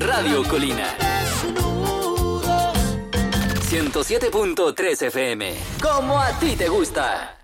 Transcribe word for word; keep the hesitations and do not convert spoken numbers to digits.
Radio Colina. ciento siete punto tres F M. Como a ti te gusta.